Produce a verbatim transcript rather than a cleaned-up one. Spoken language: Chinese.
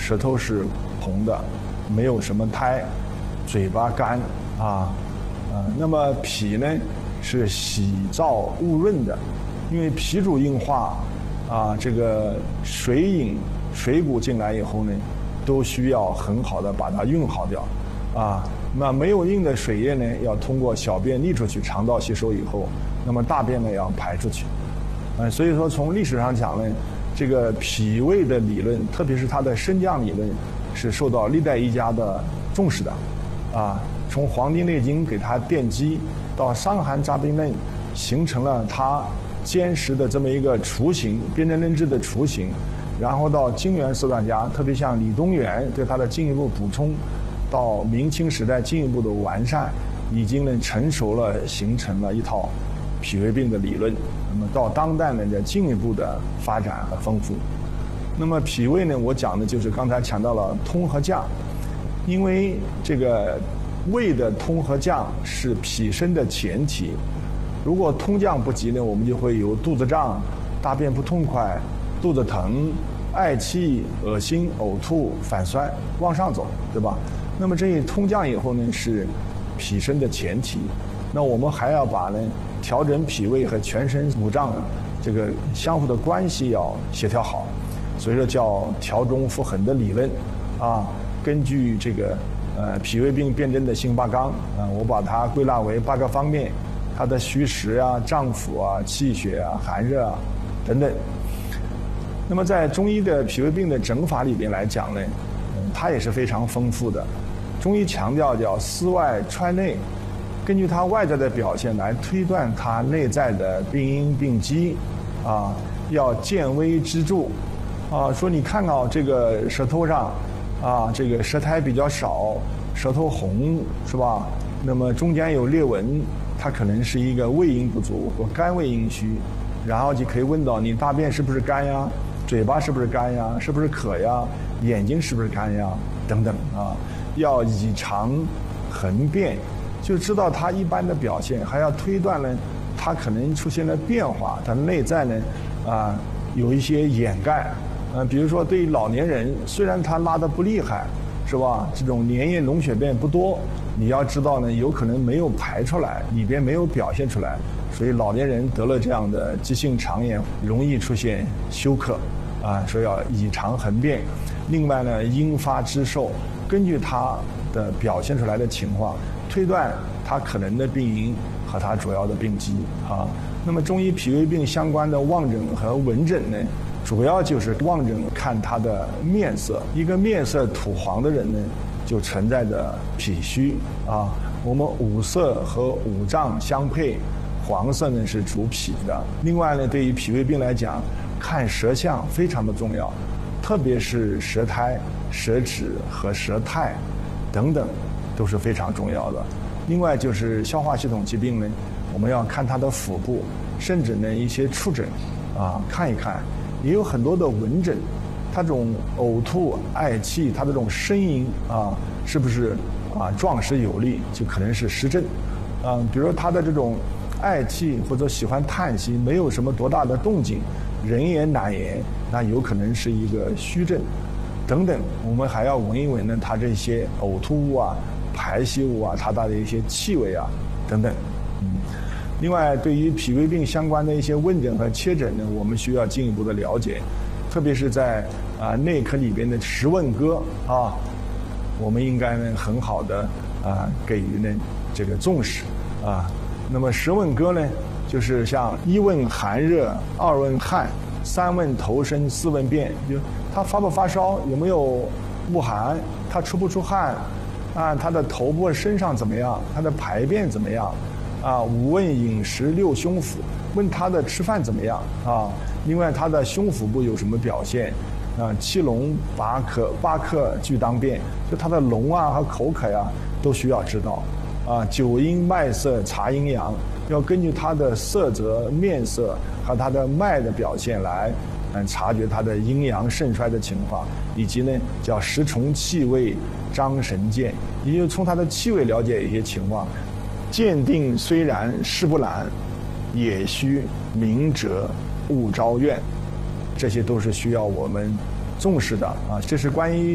舌头是红的，没有什么苔，嘴巴干啊，呃，那么脾呢是喜燥恶润的，因为脾主硬化啊，这个水饮水谷进来以后呢，都需要很好的把它运好掉啊。那没有硬的水液呢，要通过小便沥出去，肠道吸收以后，那么大便呢要排出去。嗯，所以说从历史上讲呢，这个脾胃的理论，特别是它的升降理论，是受到历代医家的重视的。啊，从《黄帝内经》给它奠基，到《伤寒杂病论》，形成了它坚实的这么一个雏形，辨证论治的雏形。然后到金元四大家，特别像李东垣对它的进一步补充，到明清时代进一步的完善，已经呢成熟了，形成了一套脾胃病的理论。那么到当代呢，再进一步的发展和丰富。那么脾胃呢，我讲的就是刚才强调了通和降，因为这个胃的通和降是脾升的前提。如果通降不及呢，我们就会有肚子胀、大便不痛快、肚子疼、嗳气、恶心、呕吐、反酸，往上走，对吧？那么这一通降以后呢，是脾升的前提。那我们还要把呢调整脾胃和全身五脏这个相互的关系要协调好，所以说叫调中复衡的理论啊。根据这个呃脾胃病辨证的新八纲啊，我把它归纳为八个方面，它的虚实啊、脏腑啊、气血啊、寒热啊等等。那么在中医的脾胃病的诊法里边来讲呢，嗯，它也是非常丰富的。中医强调叫思外揣内，根据它外在的表现来推断它内在的病因病机，啊，要见微知著，啊，说你看到这个舌头上，啊，这个舌苔比较少，舌头红，是吧？那么中间有裂纹，它可能是一个胃阴不足或肝胃阴虚，然后就可以问到你大便是不是干呀？嘴巴是不是干呀？是不是渴呀？眼睛是不是干呀？等等啊，要以常恒变，就知道它一般的表现，还要推断呢，它可能出现了变化，它内在呢，啊，有一些掩盖，呃，比如说对于老年人，虽然他拉得不厉害，是吧？这种粘液脓血便不多，你要知道呢，有可能没有排出来，里边没有表现出来，所以老年人得了这样的急性肠炎，容易出现休克，啊，所以要以常恒变。另外呢，因发之受，根据它的表现出来的情况，推断它可能的病因和它主要的病机啊。那么中医脾胃病相关的望诊和闻诊呢，主要就是望诊看他的面色，一个面色土黄的人呢，就存在着脾虚啊。我们五色和五脏相配，黄色呢是主脾的。另外呢，对于脾胃病来讲，看舌象非常的重要，特别是舌苔、舌质和舌苔等等都是非常重要的。另外就是消化系统疾病呢，我们要看它的腹部，甚至呢一些触诊啊看一看。也有很多的闻诊，它这种呕吐、嗳气，它的这种呻吟啊，是不是啊壮实有力，就可能是实症。啊，比如说他的这种嗳气或者喜欢叹息，没有什么多大的动静，人言懒言，那有可能是一个虚症。等等，我们还要闻一闻呢，它这些呕吐物啊、排泄物啊，它的一些气味啊等等。嗯。另外，对于脾胃病相关的一些问诊和切诊呢，我们需要进一步的了解，特别是在啊内科里边的十问歌啊，我们应该呢很好的啊给予呢这个重视啊。那么十问歌呢，就是像一问寒热，二问汗，三问头身，四问便，就他发不发烧，有没有恶寒，他出不出汗，啊，他的头部身上怎么样，他的排便怎么样。啊，五问饮食，六胸腹，问他的吃饭怎么样啊？另外，他的胸腹部有什么表现？啊，七聋八渴，八渴俱当辨，就他的聋啊和口渴呀、啊，都需要知道。啊，九阴脉色察阴阳，要根据他的色泽、面色和他的脉的表现来，嗯，察觉他的阴阳盛衰的情况，以及呢叫十重气味张神见，也就从他的气味了解一些情况。鉴定虽然事不懒，也须明哲勿招怨，这些都是需要我们重视的啊。这是关于